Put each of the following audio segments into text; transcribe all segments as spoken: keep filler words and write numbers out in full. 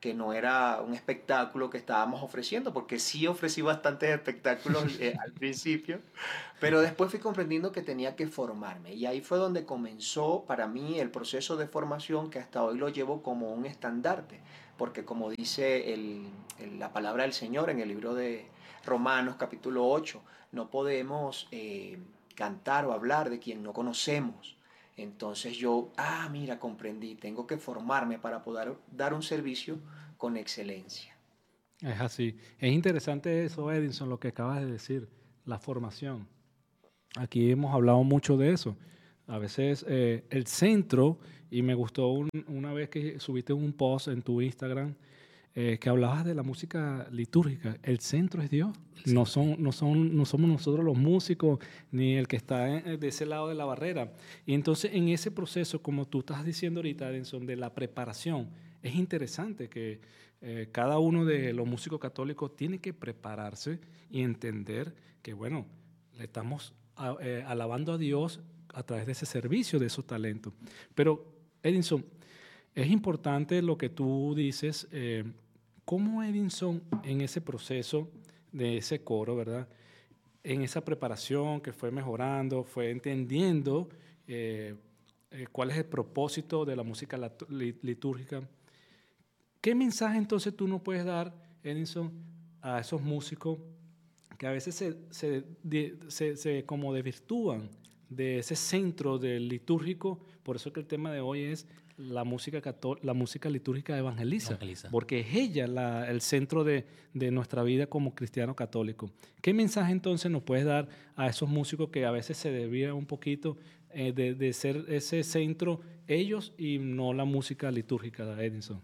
que no era un espectáculo que estábamos ofreciendo, porque sí ofrecí bastantes espectáculos eh, al principio, pero después fui comprendiendo que tenía que formarme y ahí fue donde comenzó para mí el proceso de formación que hasta hoy lo llevo como un estandarte, porque como dice el, el, la palabra del Señor en el libro de Romanos capítulo ocho, no podemos eh, cantar o hablar de quien no conocemos. Entonces yo, ah, mira, comprendí, tengo que formarme para poder dar un servicio con excelencia. Es así. Es interesante eso, Edinson, lo que acabas de decir, la formación. Aquí hemos hablado mucho de eso. A veces eh, el centro, y me gustó un- una vez que subiste un post en tu Instagram eh, que hablabas de la música litúrgica. El centro es Dios. El No centro. son, no son, no somos nosotros los músicos ni el que está en- de ese lado de la barrera. Y entonces en ese proceso, como tú estás diciendo ahorita, Edinson, de la preparación, es interesante que eh, cada uno de los músicos católicos tiene que prepararse y entender que, bueno, le estamos a- eh, alabando a Dios a través de ese servicio, de esos talentos. Pero, Edinson, es importante lo que tú dices. Eh, ¿cómo Edinson en ese proceso de ese coro, verdad? En esa preparación que fue mejorando, fue entendiendo eh, eh, cuál es el propósito de la música lat- li- litúrgica. ¿Qué mensaje entonces tú no puedes dar, Edinson, a esos músicos que a veces se, se, de- se- se como desvirtúan de ese centro del litúrgico? Por eso que el tema de hoy es la música, cató- la música litúrgica evangeliza, Evangeliza. porque es ella la- el centro de, de nuestra vida como cristiano católico. ¿Qué mensaje entonces nos puedes dar a esos músicos que a veces se desvían un poquito eh, de, de ser ese centro ellos y no la música litúrgica, Edinson?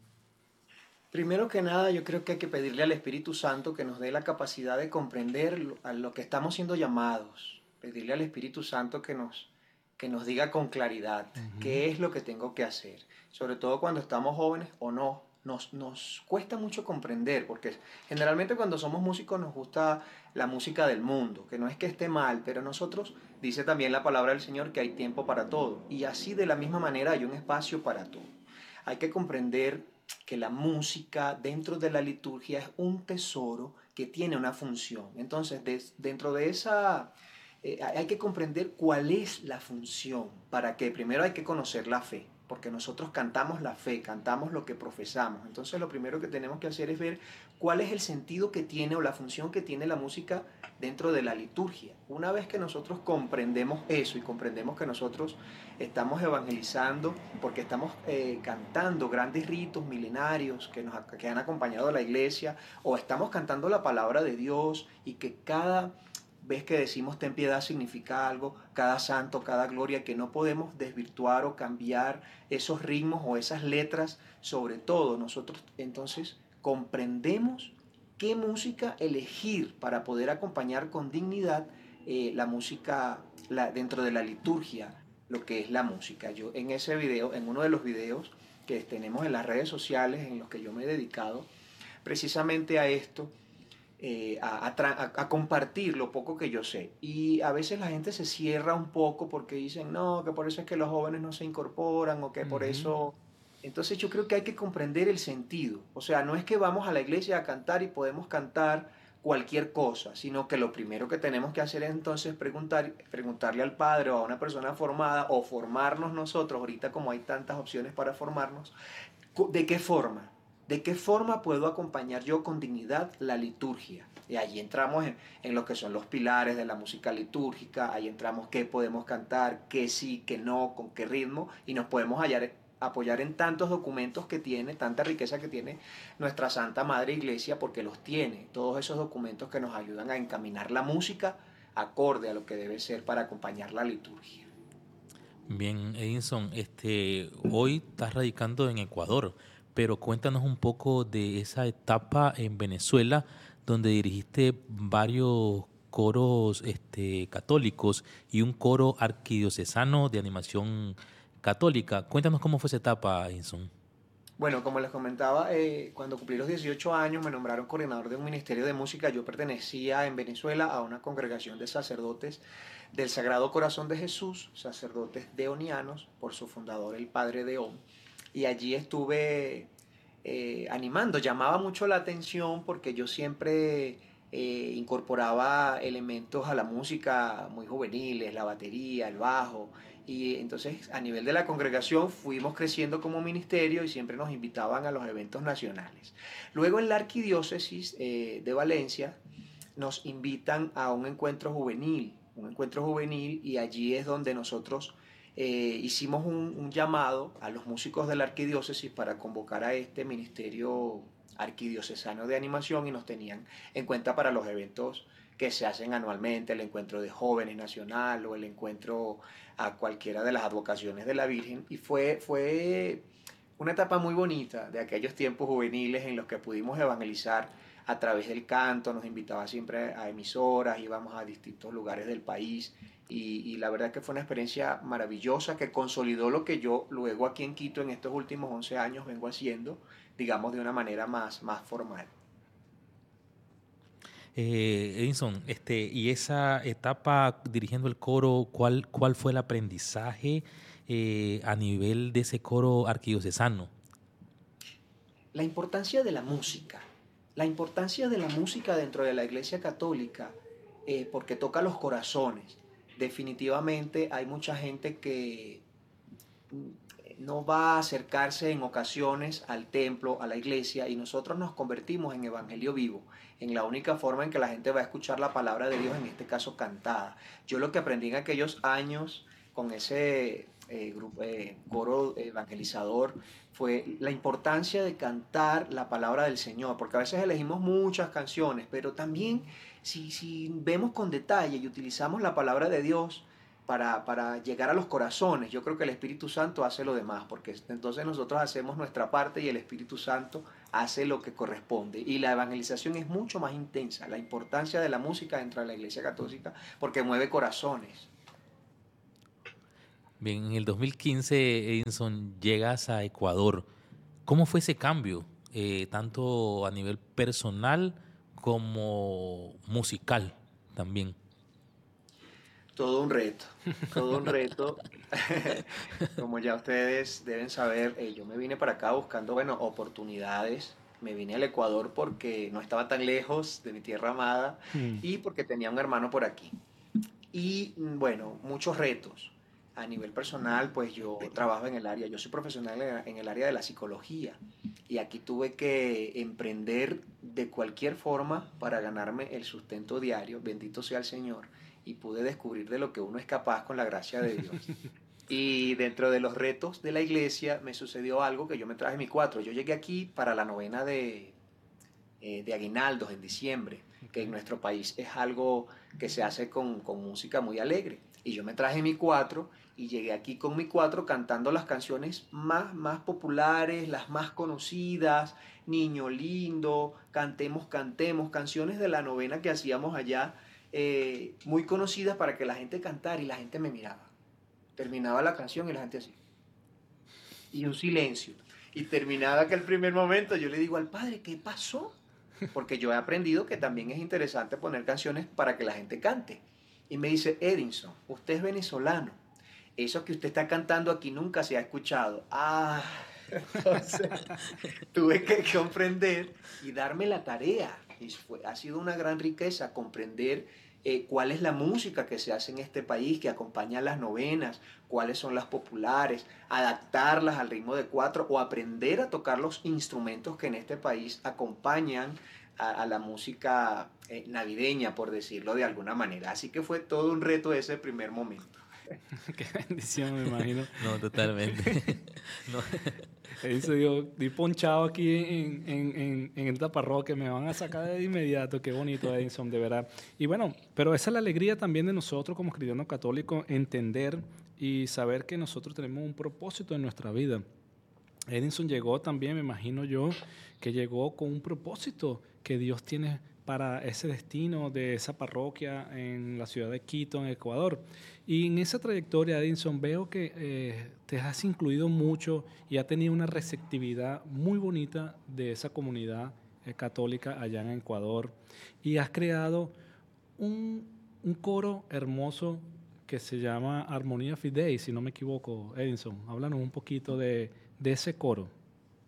Primero que nada, yo creo que hay que pedirle al Espíritu Santo que nos dé la capacidad de comprender lo- a lo que estamos siendo llamados. Pedirle al Espíritu Santo que nos, que nos diga con claridad Ujú. qué es lo que tengo que hacer. Sobre todo cuando estamos jóvenes o no. Nos, nos cuesta mucho comprender, porque generalmente cuando somos músicos nos gusta la música del mundo, que no es que esté mal, pero nosotros, dice también la palabra del Señor, que hay tiempo para todo. Y así de la misma manera hay un espacio para todo. Hay que comprender que la música dentro de la liturgia es un tesoro que tiene una función. Entonces, des, dentro de esa, eh, hay que comprender cuál es la función. Para que primero hay que conocer la fe, porque nosotros cantamos la fe, cantamos lo que profesamos. Entonces, lo primero que tenemos que hacer es ver cuál es el sentido que tiene o la función que tiene la música dentro de la liturgia. Una vez que nosotros comprendemos eso y comprendemos que nosotros estamos evangelizando porque estamos eh, cantando grandes ritos milenarios que, nos, que han acompañado a la iglesia, o estamos cantando la palabra de Dios y que cada vez que decimos ten piedad significa algo, cada santo, cada gloria, que no podemos desvirtuar o cambiar esos ritmos o esas letras. Sobre todo nosotros entonces comprendemos qué música elegir para poder acompañar con dignidad eh, la música la, dentro de la liturgia, lo que es la música. Yo en ese video, en uno de los videos que tenemos en las redes sociales en los que yo me he dedicado precisamente a esto, eh, a, a, a, compartir lo poco que yo sé. Y a veces la gente se cierra un poco porque dicen, no, que por eso es que los jóvenes no se incorporan o que por Ujú. eso... Entonces yo creo que hay que comprender el sentido. O sea, no es que vamos a la iglesia a cantar y podemos cantar cualquier cosa, sino que lo primero que tenemos que hacer es entonces preguntar, preguntarle al padre o a una persona formada o formarnos nosotros, ahorita como hay tantas opciones para formarnos, ¿de qué forma? ¿De qué forma puedo acompañar yo con dignidad la liturgia? Y ahí entramos en, en lo que son los pilares de la música litúrgica, ahí entramos qué podemos cantar, qué sí, qué no, con qué ritmo, y nos podemos hallar, apoyar en tantos documentos que tiene, tanta riqueza que tiene nuestra Santa Madre Iglesia, porque los tiene, todos esos documentos que nos ayudan a encaminar la música acorde a lo que debe ser para acompañar la liturgia. Bien, Edinson, este, hoy estás radicando en Ecuador, pero cuéntanos un poco de esa etapa en Venezuela donde dirigiste varios coros este, católicos y un coro arquidiocesano de animación católica. Cuéntanos cómo fue esa etapa, Edinson. Bueno, como les comentaba, eh, cuando cumplí los dieciocho años me nombraron coordinador de un ministerio de música. Yo pertenecía en Venezuela a una congregación de sacerdotes del Sagrado Corazón de Jesús, sacerdotes deonianos, por su fundador, el padre Deón. Y allí estuve eh, animando. Llamaba mucho la atención porque yo siempre eh, incorporaba elementos a la música muy juveniles, la batería, el bajo. Y entonces a nivel de la congregación fuimos creciendo como ministerio y siempre nos invitaban a los eventos nacionales. Luego en la arquidiócesis eh, de Valencia nos invitan a un encuentro juvenil, un encuentro juvenil y allí es donde nosotros eh, hicimos un, un llamado a los músicos de la arquidiócesis para convocar a este ministerio arquidiocesano de animación y nos tenían en cuenta para los eventos que se hacen anualmente, el encuentro de jóvenes nacional o el encuentro a cualquiera de las advocaciones de la Virgen. Y fue, fue una etapa muy bonita de aquellos tiempos juveniles en los que pudimos evangelizar a través del canto, nos invitaba siempre a emisoras, íbamos a distintos lugares del país y, y la verdad que fue una experiencia maravillosa que consolidó lo que yo luego aquí en Quito en estos últimos once años vengo haciendo, digamos de una manera más, más formal. Eh, Edinson, este, y esa etapa dirigiendo el coro, ¿cuál, cuál fue el aprendizaje eh, a nivel de ese coro arquidiocesano? La importancia de la música, la importancia de la música dentro de la Iglesia Católica, eh, porque toca los corazones. Definitivamente hay mucha gente que no va a acercarse en ocasiones al templo, a la iglesia, y nosotros nos convertimos en evangelio vivo, en la única forma en que la gente va a escuchar la palabra de Dios, en este caso cantada. Yo lo que aprendí en aquellos años con ese eh, grupo, eh, coro evangelizador fue la importancia de cantar la palabra del Señor, porque a veces elegimos muchas canciones, pero también si, si vemos con detalle y utilizamos la palabra de Dios, para, para llegar a los corazones. Yo creo que el Espíritu Santo hace lo demás, porque entonces nosotros hacemos nuestra parte y el Espíritu Santo hace lo que corresponde. Y la evangelización es mucho más intensa, la importancia de la música dentro de la Iglesia Católica, porque mueve corazones. Bien, en el dos mil quince, Edinson, llegas a Ecuador. ¿Cómo fue ese cambio, eh, tanto a nivel personal como musical también? Todo un reto, todo un reto. Como ya ustedes deben saber, eh, yo me vine para acá buscando, bueno, oportunidades. Me vine al Ecuador porque no estaba tan lejos de mi tierra amada Mm. y porque tenía un hermano por aquí. Y mm, bueno, muchos retos. A nivel personal, pues yo trabajo en el área, yo soy profesional en el área de la psicología y aquí tuve que emprender de cualquier forma para ganarme el sustento diario, bendito sea el Señor, y pude descubrir de lo que uno es capaz con la gracia de Dios. Y dentro de los retos de la iglesia me sucedió algo que yo me traje mi cuatro. Yo llegué aquí para la novena de, eh, de aguinaldos en diciembre, que en Okay. nuestro país es algo que se hace con, con música muy alegre. Y yo me traje mi cuatro y llegué aquí con mi cuatro cantando las canciones más, más populares, las más conocidas, Niño Lindo, Cantemos, Cantemos, canciones de la novena que hacíamos allá, eh, muy conocidas para que la gente cantara y la gente me miraba. Terminaba la canción y la gente así. Y un silencio. Y terminaba aquel primer momento, yo le digo al padre, ¿qué pasó? Porque yo he aprendido que también es interesante poner canciones para que la gente cante. Y me dice, Edinson, usted es venezolano. Eso que usted está cantando aquí nunca se ha escuchado. Ah, entonces tuve que comprender y darme la tarea. Y fue, ha sido una gran riqueza comprender eh, cuál es la música que se hace en este país, que acompaña las novenas, cuáles son las populares, adaptarlas al ritmo de cuatro o aprender a tocar los instrumentos que en este país acompañan a, a la música eh, navideña, por decirlo de alguna manera. Así que fue todo un reto ese primer momento. Qué bendición, me imagino. No, totalmente. No. Eso yo, estoy ponchado aquí en, en, en, en esta parroquia, me van a sacar de inmediato, qué bonito, Edinson, de verdad. Y bueno, pero esa es la alegría también de nosotros como cristianos católicos, entender y saber que nosotros tenemos un propósito en nuestra vida. Edinson llegó también, me imagino yo, que llegó con un propósito que Dios tiene para ese destino de esa parroquia en la ciudad de Quito, en Ecuador. Y en esa trayectoria, Edinson, veo que eh, te has incluido mucho y has tenido una receptividad muy bonita de esa comunidad eh, católica allá en Ecuador. Y has creado un, un coro hermoso que se llama Armonía Fidei, si no me equivoco, Edinson. Háblanos un poquito de, de ese coro.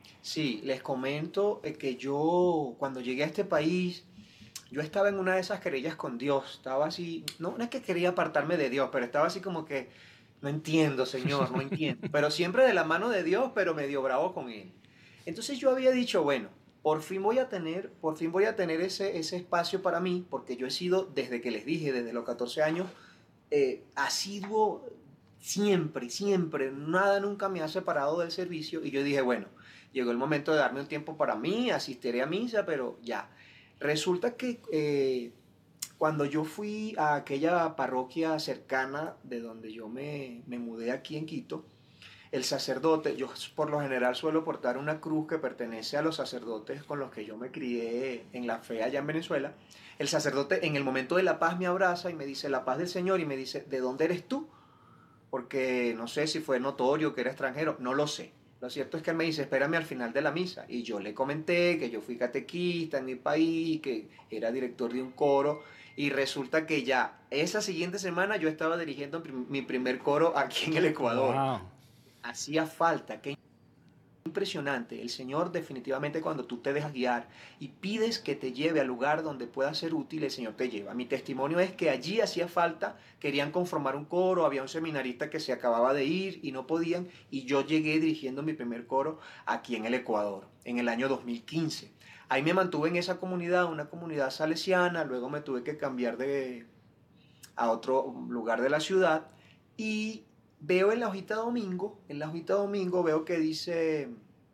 Sí, les comento eh, que yo cuando llegué a este país, yo estaba en una de esas querellas con Dios. Estaba así, no, no es que quería apartarme de Dios, pero estaba así como que, no entiendo, Señor, no entiendo. Pero siempre de la mano de Dios, pero medio bravo con Él. Entonces yo había dicho, bueno, por fin voy a tener, por fin voy a tener ese, ese espacio para mí, porque yo he sido, desde que les dije, desde los catorce años, eh, asiduo siempre, siempre, nada nunca me ha separado del servicio y yo dije, bueno, llegó el momento de darme un tiempo para mí, asistiré a misa, pero ya. Resulta que eh, cuando yo fui a aquella parroquia cercana de donde yo me, me mudé aquí en Quito, el sacerdote, yo por lo general suelo portar una cruz que pertenece a los sacerdotes con los que yo me crié en la fe allá en Venezuela. El sacerdote en el momento de la paz me abraza y me dice, la paz del Señor, y me dice, ¿de dónde eres tú? Porque no sé si fue notorio que era extranjero, no lo sé. Lo cierto es que él me dice, espérame al final de la misa. Y yo le comenté que yo fui catequista en mi país, que era director de un coro, y resulta que ya esa siguiente semana yo estaba dirigiendo mi primer coro aquí en el Ecuador. Wow. Hacía falta, que impresionante. El Señor definitivamente cuando tú te dejas guiar y pides que te lleve al lugar donde pueda ser útil, el Señor te lleva. Mi testimonio es que allí hacía falta, querían conformar un coro, había un seminarista que se acababa de ir y no podían, y yo llegué dirigiendo mi primer coro aquí en el Ecuador, en el año dos mil quince. Ahí me mantuve en esa comunidad, una comunidad salesiana, luego me tuve que cambiar de, a otro lugar de la ciudad y veo en la hojita domingo, en la hojita domingo veo que dice,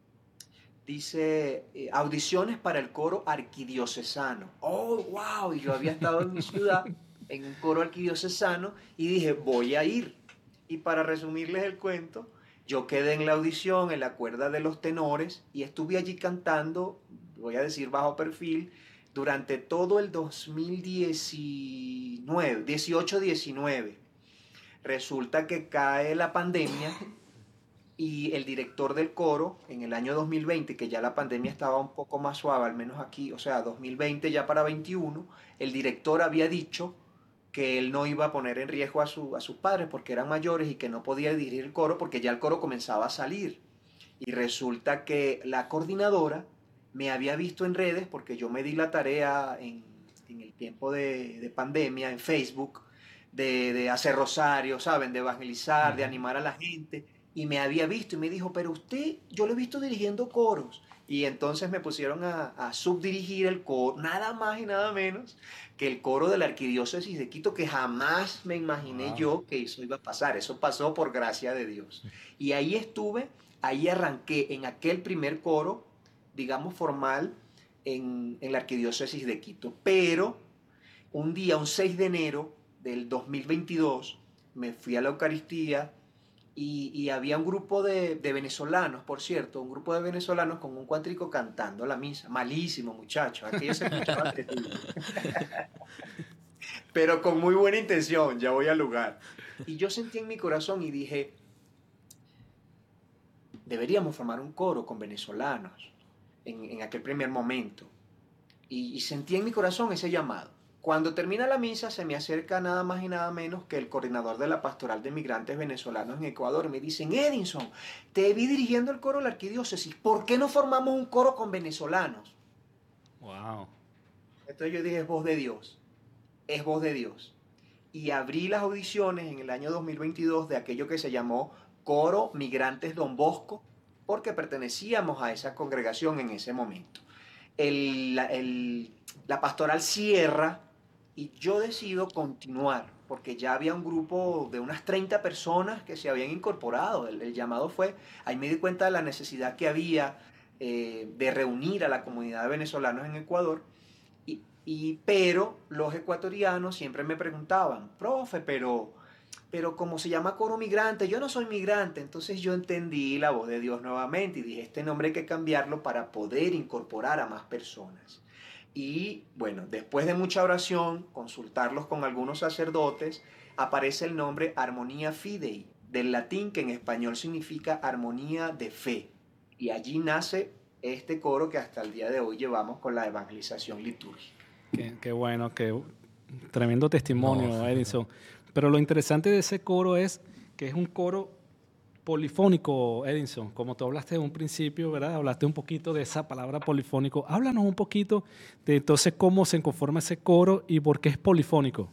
dice eh, audiciones para el coro arquidiocesano. Oh, wow, y yo había estado en mi ciudad en un coro arquidiocesano y dije, voy a ir. Y para resumirles el cuento, yo quedé en la audición, en la cuerda de los tenores y estuve allí cantando, voy a decir bajo perfil, durante todo el dos mil diecinueve, dieciocho diecinueve. Resulta que cae la pandemia y el director del coro en el año dos mil veinte, que ya la pandemia estaba un poco más suave, al menos aquí, o sea, dos mil veinte ya para veintiuno, el director había dicho que él no iba a poner en riesgo a, su, a sus padres porque eran mayores y que no podía dirigir el coro porque ya el coro comenzaba a salir. Y resulta que la coordinadora me había visto en redes porque yo me di la tarea en, en el tiempo de, de pandemia en Facebook de, de hacer rosario, ¿saben? De evangelizar, de Ujú. animar a la gente. Y me había visto y me dijo, pero usted, yo lo he visto dirigiendo coros. Y entonces me pusieron a, a subdirigir el coro, nada más y nada menos que el coro de la Arquidiócesis de Quito, que jamás me imaginé Wow. yo que eso iba a pasar. Eso pasó por gracia de Dios. Y ahí estuve, ahí arranqué en aquel primer coro, digamos formal, en, en la Arquidiócesis de Quito. Pero un día, un seis de enero del dos mil veintidós, me fui a la Eucaristía y, y había un grupo de, de venezolanos, por cierto, un grupo de venezolanos con un cuatrico cantando la misa. Malísimo, muchachos, aquello se escuchaba terrible. Pero con muy buena intención, ya voy al lugar. Y yo sentí en mi corazón y dije, deberíamos formar un coro con venezolanos en, en aquel primer momento. Y, y sentí en mi corazón ese llamado. Cuando termina la misa se me acerca nada más y nada menos que el coordinador de la pastoral de migrantes venezolanos en Ecuador. Me dicen, Edinson, te vi dirigiendo el coro de la arquidiócesis, ¿por qué no formamos un coro con venezolanos? Wow. Entonces yo dije, es voz de Dios, es voz de Dios. Y abrí las audiciones en el año dos mil veintidós de aquello que se llamó Coro Migrantes Don Bosco, porque pertenecíamos a esa congregación en ese momento. El, la, el, la pastoral cierra y yo decido continuar, porque ya había un grupo de unas treinta personas que se habían incorporado. El, el llamado fue, ahí me di cuenta de la necesidad que había eh, de reunir a la comunidad de venezolanos en Ecuador. Y, y, pero los ecuatorianos siempre me preguntaban, profe, pero, pero como se llama coro migrante, yo no soy migrante. Entonces yo entendí la voz de Dios nuevamente y dije, este nombre hay que cambiarlo para poder incorporar a más personas. Y bueno, después de mucha oración, consultarlos con algunos sacerdotes, aparece el nombre Armonía Fidei, del latín que en español significa armonía de fe. Y allí nace este coro que hasta el día de hoy llevamos con la evangelización litúrgica. Qué, qué bueno, qué tremendo No, testimonio, Edison. Pero lo interesante de ese coro es que es un coro polifónico, Edinson, como tú hablaste de un principio, ¿verdad? Hablaste un poquito de esa palabra polifónico. Háblanos un poquito de entonces cómo se conforma ese coro y por qué es polifónico.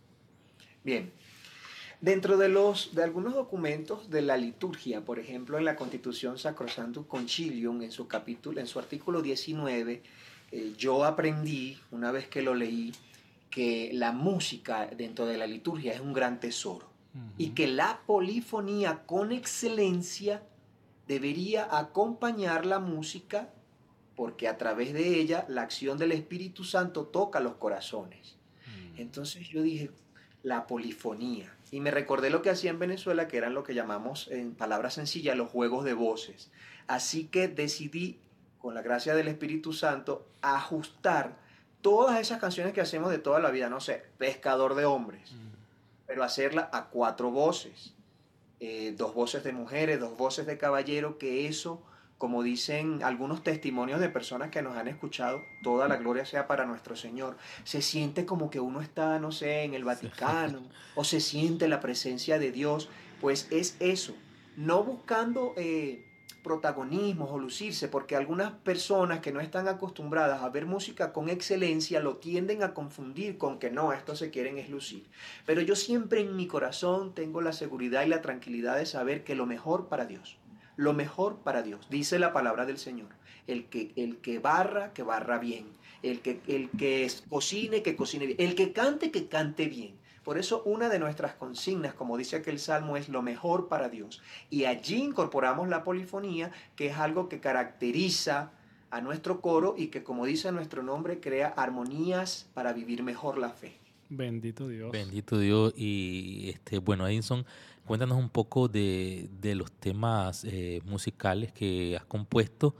Bien, dentro de, los, de algunos documentos de la liturgia, por ejemplo, en la Constitución Sacrosanctum Concilium, en su capítulo, en su artículo diecinueve, eh, yo aprendí, una vez que lo leí, que la música dentro de la liturgia es un gran tesoro. Uh-huh. Y que la polifonía con excelencia debería acompañar la música, porque a través de ella la acción del Espíritu Santo toca los corazones. Uh-huh. Entonces yo dije, la polifonía. Y me recordé lo que hacía en Venezuela, que eran lo que llamamos, en palabras sencillas, los juegos de voces. Así que decidí, con la gracia del Espíritu Santo, ajustar todas esas canciones que hacemos de toda la vida, no sé, Pescador de Hombres, mm. pero hacerla a cuatro voces, eh, dos voces de mujeres, dos voces de caballero, que eso, como dicen algunos testimonios de personas que nos han escuchado, toda la gloria sea para nuestro Señor, se siente como que uno está, no sé, en el Vaticano, o se siente la presencia de Dios, pues es eso, no buscando eh, protagonismos o lucirse, porque algunas personas que no están acostumbradas a ver música con excelencia lo tienden a confundir con que no, esto se quieren es lucir. Pero yo siempre en mi corazón tengo la seguridad y la tranquilidad de saber que lo mejor para Dios, lo mejor para Dios, dice la palabra del Señor, el que, el que barra, que barra bien, el que, el que cocine, que cocine bien, el que cante, que cante bien. Por eso una de nuestras consignas, como dice aquel salmo, es lo mejor para Dios. Y allí incorporamos la polifonía, que es algo que caracteriza a nuestro coro y que, como dice nuestro nombre, crea armonías para vivir mejor la fe. Bendito Dios. Bendito Dios. Y este, bueno, Edinson, cuéntanos un poco de, de los temas eh, musicales que has compuesto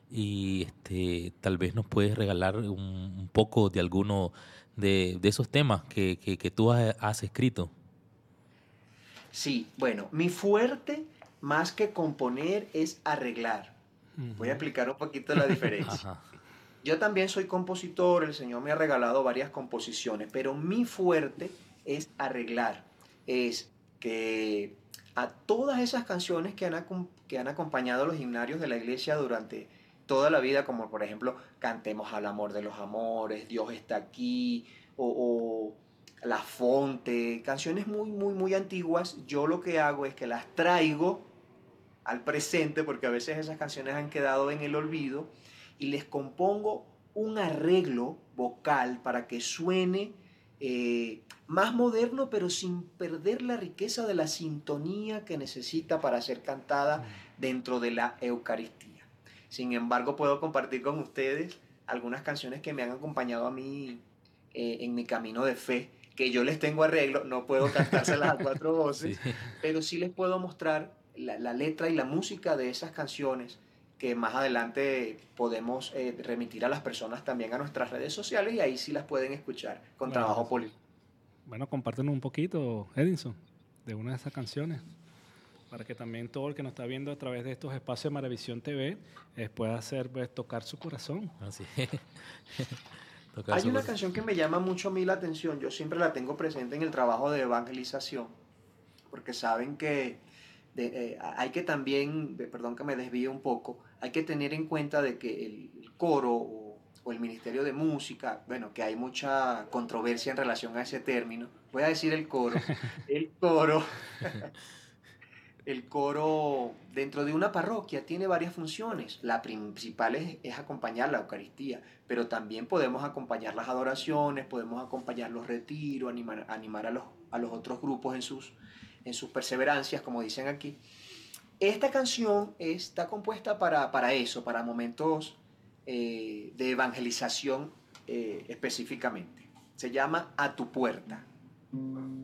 y este, tal vez nos puedes regalar un, un poco de alguno de, de esos temas que, que, que tú has, has escrito. Sí, bueno, mi fuerte más que componer es arreglar. Uh-huh. Voy a explicar un poquito la diferencia. Yo también soy compositor, el Señor me ha regalado varias composiciones, pero mi fuerte es arreglar. Es que a todas esas canciones que han, que han acompañado los himnarios de la iglesia durante toda la vida, como por ejemplo, Cantemos al amor de los amores, Dios está aquí, o, o La Fonte, canciones muy, muy, muy antiguas, yo lo que hago es que las traigo al presente, porque a veces esas canciones han quedado en el olvido, y les compongo un arreglo vocal para que suene eh, más moderno, pero sin perder la riqueza de la sintonía que necesita para ser cantada dentro de la Eucaristía. Sin embargo, puedo compartir con ustedes algunas canciones que me han acompañado a mí eh, en mi camino de fe, que yo les tengo arreglo, no puedo cantárselas a cuatro voces, sí. pero sí les puedo mostrar la, la letra y la música de esas canciones, que más adelante podemos eh, remitir a las personas también a nuestras redes sociales, y ahí sí las pueden escuchar con bueno, trabajo político. Bueno, compártenos un poquito, Edinson, de una de esas canciones, para que también todo el que nos está viendo a través de estos espacios de Maravisión T V eh, pueda hacer, pues, tocar su corazón. Así. tocar Hay su una corazón. Canción que me llama mucho a mí la atención, yo siempre la tengo presente en el trabajo de evangelización, porque saben que De, eh, hay que también, perdón que me desvíe un poco, hay que tener en cuenta de que el, el coro o, o el ministerio de música, bueno, que hay mucha controversia en relación a ese término, voy a decir el coro, el coro, el coro dentro de una parroquia tiene varias funciones, la principal es, es acompañar la Eucaristía, pero también podemos acompañar las adoraciones, podemos acompañar los retiros, animar, animar a, los, a los otros grupos en sus en sus perseverancias, como dicen aquí. Esta canción está compuesta para, para eso, para momentos eh, de evangelización eh, específicamente. Se llama A tu puerta.